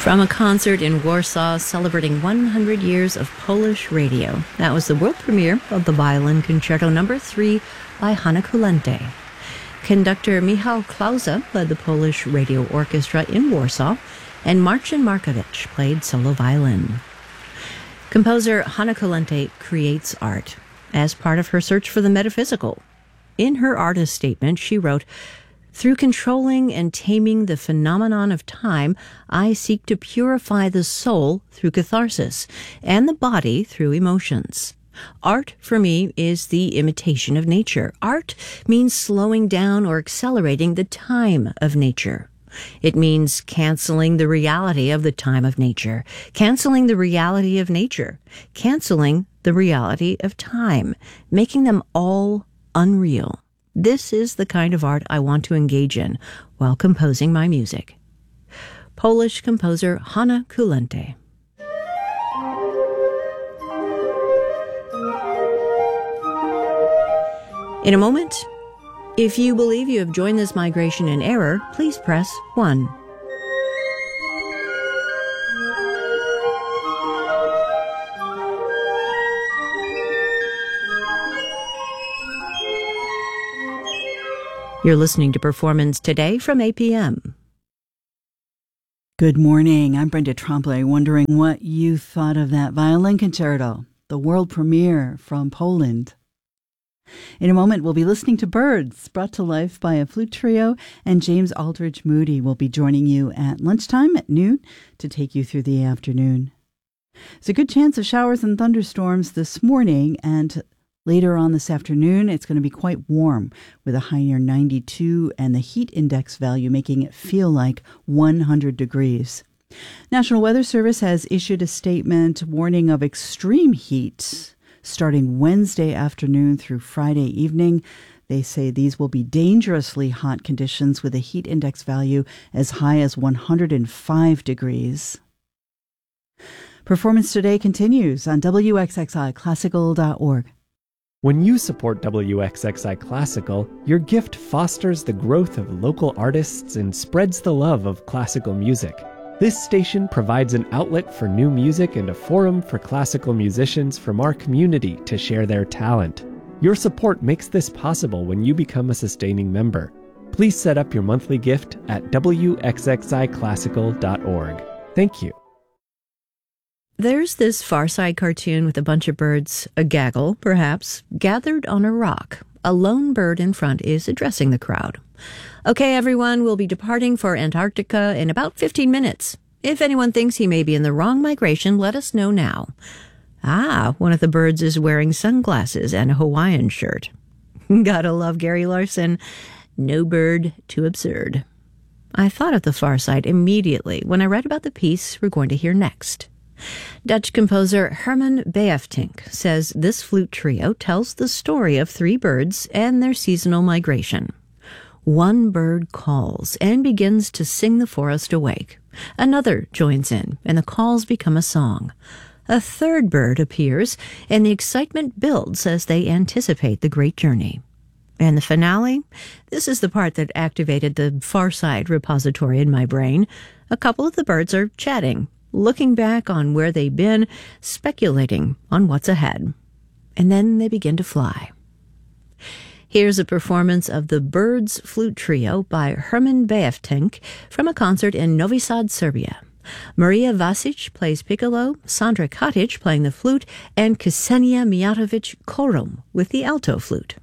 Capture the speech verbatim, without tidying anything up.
From a concert in Warsaw celebrating one hundred years of Polish radio. That was the world premiere of the Violin Concerto Number three by Hanna Kulente. Conductor Michał Klauza led the Polish Radio Orchestra in Warsaw, and Marcin Markowicz played solo violin. Composer Hanna Kulente creates art as part of her search for the metaphysical. In her artist statement, she wrote, "Through controlling and taming the phenomenon of time, I seek to purify the soul through catharsis and the body through emotions. Art, for me, is the imitation of nature. Art means slowing down or accelerating the time of nature. It means canceling the reality of the time of nature, canceling the reality of nature, canceling the reality of time, making them all unreal. This is the kind of art I want to engage in while composing my music." Polish composer Hanna Kulente. In a moment, if you believe you have joined this migration in error, please press one. You're listening to Performance Today from A P M. Good morning. I'm Brenda Trombley, wondering what you thought of that violin concerto, the world premiere from Poland. In a moment, we'll be listening to Birds, brought to life by a flute trio, and James Aldridge Moody will be joining you at lunchtime at noon to take you through the afternoon. There's a good chance of showers and thunderstorms this morning, and later on this afternoon, it's going to be quite warm with a high near ninety-two and the heat index value making it feel like one hundred degrees. National Weather Service has issued a statement warning of extreme heat starting Wednesday afternoon through Friday evening. They say these will be dangerously hot conditions with a heat index value as high as one hundred five degrees. Performance Today continues on W X X I Classical dot org. When you support W X X I Classical, your gift fosters the growth of local artists and spreads the love of classical music. This station provides an outlet for new music and a forum for classical musicians from our community to share their talent. Your support makes this possible when you become a sustaining member. Please set up your monthly gift at W X X I Classical dot org. Thank you. There's this Far Side cartoon with a bunch of birds, a gaggle, perhaps, gathered on a rock. A lone bird in front is addressing the crowd. "Okay, everyone, we'll be departing for Antarctica in about fifteen minutes. If anyone thinks he may be in the wrong migration, let us know now." Ah, one of the birds is wearing sunglasses and a Hawaiian shirt. Gotta love Gary Larson. No bird too absurd. I thought of the Far Side immediately when I read about the piece we're going to hear next. Dutch composer Herman Beefdink says this flute trio tells the story of three birds and their seasonal migration. One bird calls and begins to sing the forest awake. Another joins in, and the calls become a song. A third bird appears, and the excitement builds as they anticipate the great journey. And the finale? This is the part that activated the Far Side repository in my brain. A couple of the birds are chatting, looking back on where they've been, speculating on what's ahead. And then they begin to fly. Here's a performance of the Birds Flute Trio by Herman Beefdink from a concert in Novi Sad, Serbia. Maria Vasic plays piccolo, Sandra Katic playing the flute, and Ksenia Mijatovic Korum with the alto flute.